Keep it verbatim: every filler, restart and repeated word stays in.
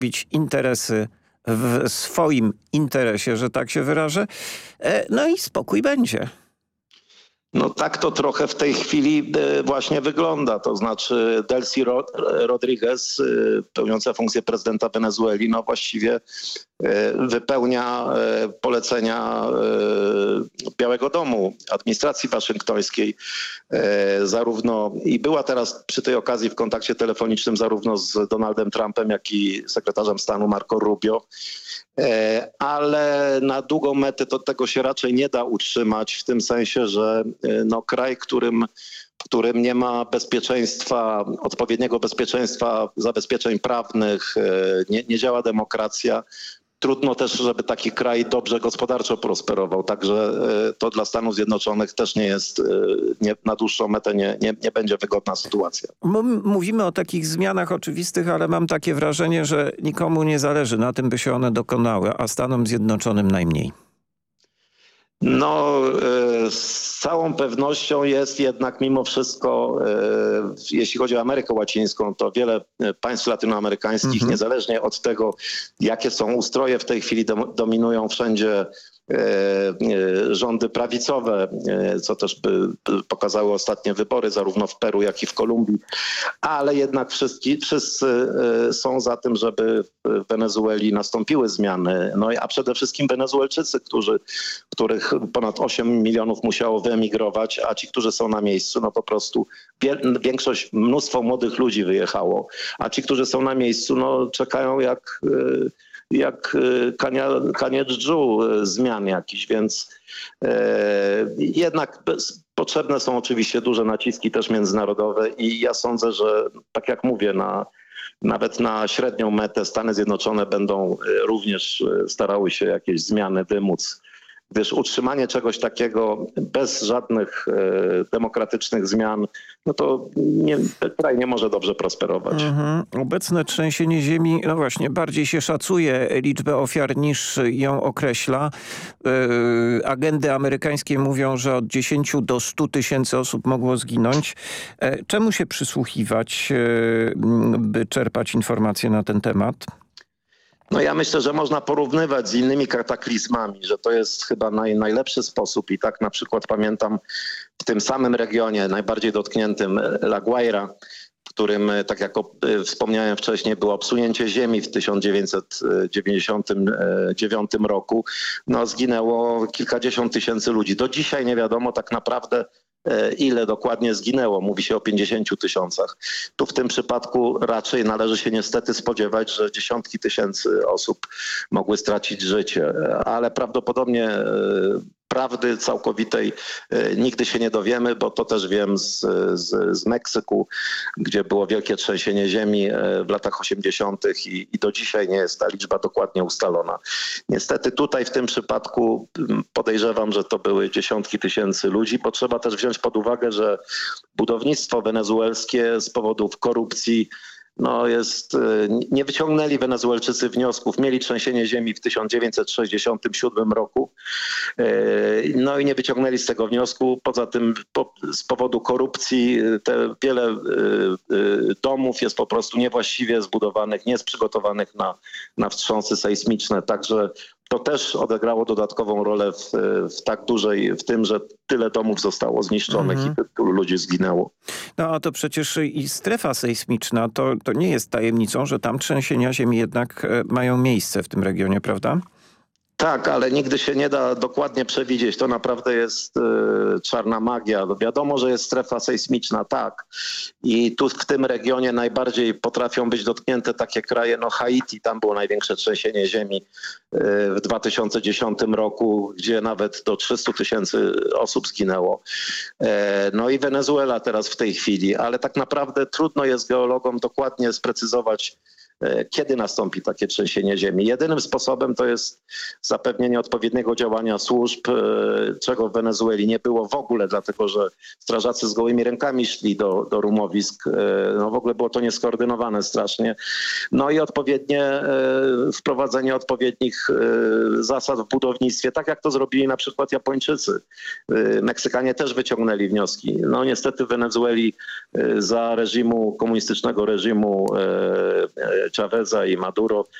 zastąpić interesy w swoim interesie, że tak się wyrażę. No i spokój będzie. No tak to trochę w tej chwili właśnie wygląda. To znaczy Delcy Rodriguez, pełniąca funkcję prezydenta Wenezueli, no właściwie wypełnia polecenia Białego Domu, administracji waszyngtońskiej. Zarówno i była teraz przy tej okazji w kontakcie telefonicznym zarówno z Donaldem Trumpem, jak i sekretarzem stanu Marco Rubio. Ale na długą metę to tego się raczej nie da utrzymać w tym sensie, że no kraj, którym, w którym nie ma bezpieczeństwa, odpowiedniego bezpieczeństwa, zabezpieczeń prawnych, nie, nie działa demokracja. Trudno też, żeby taki kraj dobrze gospodarczo prosperował. Także to dla Stanów Zjednoczonych też nie jest, nie, na dłuższą metę nie, nie, nie będzie wygodna sytuacja. Mówimy o takich zmianach oczywistych, ale mam takie wrażenie, że nikomu nie zależy na tym, by się one dokonały, a Stanom Zjednoczonym najmniej. No, z całą pewnością jest jednak mimo wszystko, jeśli chodzi o Amerykę Łacińską, to wiele państw latynoamerykańskich, mm-hmm. niezależnie od tego, jakie są ustroje, w tej chwili dominują wszędzie rządy prawicowe, co też by pokazały ostatnie wybory zarówno w Peru, jak i w Kolumbii. Ale jednak wszyscy, wszyscy są za tym, żeby w Wenezueli nastąpiły zmiany. No, a przede wszystkim Wenezuelczycy, którzy, których ponad osiem milionów musiało wyemigrować, a ci, którzy są na miejscu, no po prostu większość, mnóstwo młodych ludzi wyjechało. A ci, którzy są na miejscu, no czekają jak... jak kania dżdżu zmian jakichś, więc e, jednak bez, potrzebne są oczywiście duże naciski też międzynarodowe i ja sądzę, że tak jak mówię, na, nawet na średnią metę Stany Zjednoczone będą również starały się jakieś zmiany wymóc. Gdyż utrzymanie czegoś takiego bez żadnych e, demokratycznych zmian, no to nie, kraj nie może dobrze prosperować. Mhm. Obecne trzęsienie ziemi, no właśnie, bardziej się szacuje liczbę ofiar niż ją określa. E, agendy amerykańskie mówią, że od dziesięciu do stu tysięcy osób mogło zginąć. E, czemu się przysłuchiwać, e, by czerpać informacje na ten temat? No ja myślę, że można porównywać z innymi kataklizmami, że to jest chyba naj, najlepszy sposób i tak na przykład pamiętam w tym samym regionie najbardziej dotkniętym La Guaira, w którym, tak jak wspomniałem wcześniej, było obsunięcie ziemi w tysiąc dziewięćset dziewięćdziesiątym dziewiątym roku. No, zginęło kilkadziesiąt tysięcy ludzi. Do dzisiaj nie wiadomo tak naprawdę, ile dokładnie zginęło. Mówi się o pięćdziesięciu tysiącach. Tu w tym przypadku raczej należy się niestety spodziewać, że dziesiątki tysięcy osób mogły stracić życie, ale prawdopodobnie prawdy całkowitej nigdy się nie dowiemy, bo to też wiem z, z, z Meksyku, gdzie było wielkie trzęsienie ziemi w latach osiemdziesiątych i, i do dzisiaj nie jest ta liczba dokładnie ustalona. Niestety tutaj w tym przypadku podejrzewam, że to były dziesiątki tysięcy ludzi, bo trzeba też wziąć pod uwagę, że budownictwo wenezuelskie z powodów korupcji no jest, nie wyciągnęli Wenezuelczycy wniosków. Mieli trzęsienie ziemi w tysiąc dziewięćset sześćdziesiątym siódmym roku. No i nie wyciągnęli z tego wniosku. Poza tym po, z powodu korupcji te wiele domów jest po prostu niewłaściwie zbudowanych, nie jest przygotowanych na, na wstrząsy sejsmiczne. Także to też odegrało dodatkową rolę w, w tak dużej, w tym, że tyle domów zostało zniszczonych mm. i tylu ludzi zginęło. No a to przecież i strefa sejsmiczna, to, to nie jest tajemnicą, że tam trzęsienia ziemi jednak mają miejsce w tym regionie, prawda? Tak, ale nigdy się nie da dokładnie przewidzieć. To naprawdę jest y, czarna magia. Wiadomo, że jest strefa sejsmiczna, tak. I tu w tym regionie najbardziej potrafią być dotknięte takie kraje, no Haiti, tam było największe trzęsienie ziemi y, w dwa tysiące dziesiątym roku, gdzie nawet do trzystu tysięcy osób zginęło. E, no i Wenezuela teraz w tej chwili, ale tak naprawdę trudno jest geologom dokładnie sprecyzować, kiedy nastąpi takie trzęsienie ziemi. Jedynym sposobem to jest zapewnienie odpowiedniego działania służb, czego w Wenezueli nie było w ogóle, dlatego że strażacy z gołymi rękami szli do, do rumowisk. No w ogóle było to nieskoordynowane strasznie. No i odpowiednie wprowadzenie odpowiednich zasad w budownictwie, tak jak to zrobili na przykład Japończycy. Meksykanie też wyciągnęli wnioski. No niestety w Wenezueli za reżimu, komunistycznego reżimu Chaveza i Maduro